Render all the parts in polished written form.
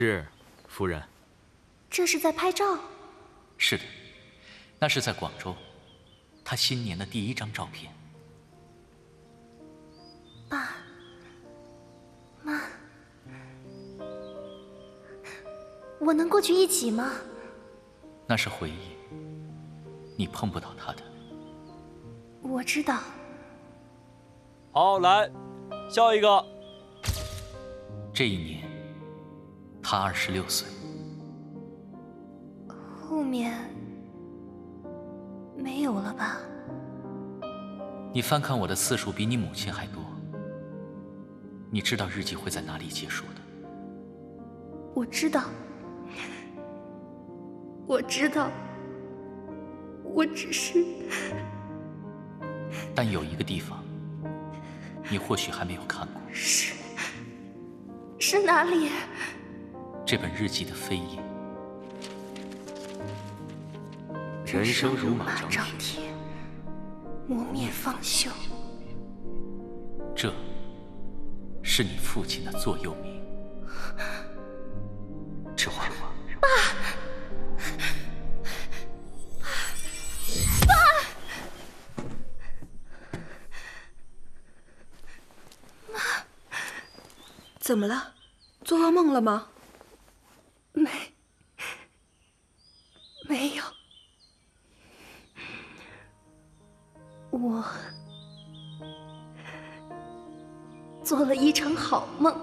是，夫人。 这是在拍照？ 是的，那是在广州，他新年的第一张照片。 爸妈，我能过去一起吗？ 那是回忆，你碰不到他的。 我知道。 好，来，下一个。 这一年，他26岁。 后面没有了吧？ 你翻看我的次数比你母亲还多。你知道日记会在哪里结束的？ 我知道，我知道，我只是…… 但有一个地方，你或许还没有看过。 是哪里？ 这本日记的扉页。 人生如马张铁，磨灭方休。 这是你父亲的座右铭。这话， 爸， 妈，怎么了？做噩梦了吗？ 没有。我做了一场好梦。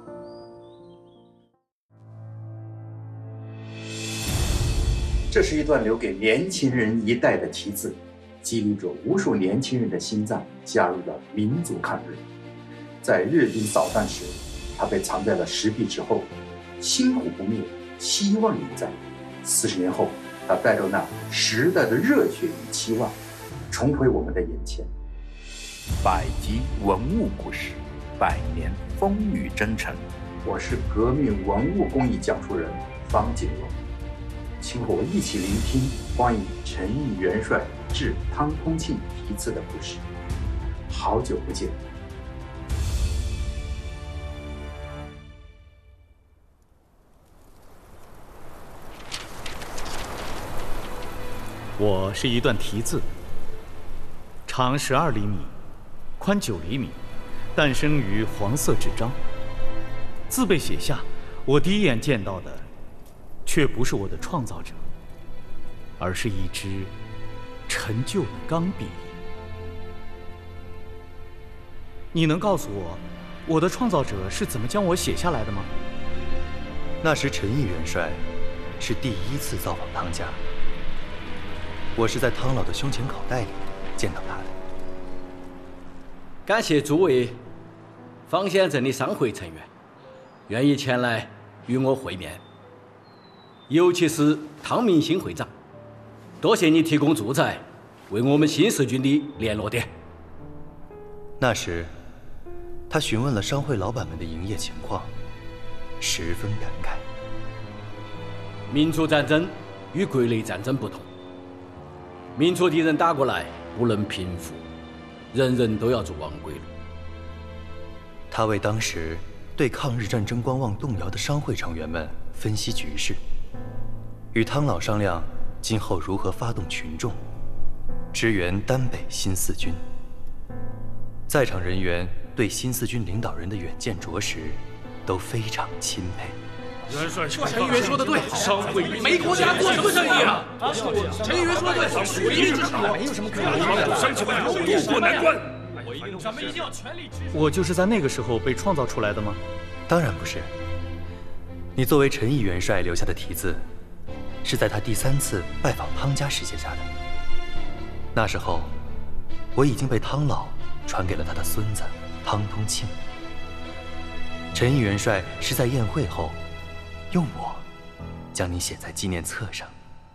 这是一段留给年轻人一代的题字，激励着无数年轻人的心脏，加入了民族抗日。在日军扫荡时，他被藏在了石壁之后，星火不灭，希望永在。40年后，他带着那时代的热血与期望，重回我们的眼前。 百集文物故事，100年风雨征程。 我是革命文物工艺讲述人方锦荣，请和我一起聆听关于陈毅元帅致汤通庆题词的故事。好久不见。 我是一段题字，长12厘米，宽9厘米，诞生于黄色纸张。字被写下，我第一眼见到的，却不是我的创造者，而是一支陈旧的钢笔。你能告诉我，我的创造者是怎么将我写下来的吗？ 那时陈毅元帅是第一次造访汤家。我是在汤老的胸前口袋里见到他的。 感谢诸位方县镇的商会成员愿意前来与我会面，尤其是汤明新会长，多谢你提供住宅，为我们新四军的联络点。 那时，他询问了商会老板们的营业情况，十分感慨。 民族战争与国内战争不同。民族敌人打过来不能平复，人人都要走亡归路。 他为当时对抗日战争观望动摇的商会成员们分析局势，与汤老商量今后如何发动群众，支援丹北新四军。在场人员对新四军领导人的远见卓识都非常钦佩。 元帅，陈议员说的对，商会没国家做什么生意啊？陈议员说的对，属一之长，没有什么可以的，商起来渡过难关。咱们一定要全力支持。 我就是在那个时候被创造出来的吗？ 当然不是。你作为陈毅元帅留下的题字，是在他第3次拜访汤家时写下的。那时候，我已经被汤老传给了他的孙子汤通庆。陈毅元帅是在宴会后，用我将你写在纪念册上。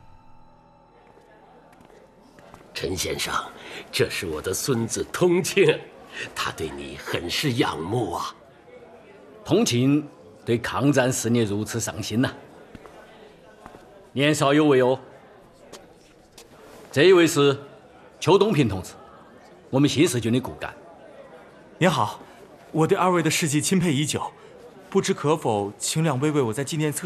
陈先生，这是我的孙子通庆，他对你很是仰慕啊。 通庆对抗战事业如此上心呐，年少有为哦。这一位是邱东平同志，我们新四军的骨干。 您好，我对2位的事迹钦佩已久，不知可否请2位为我在纪念册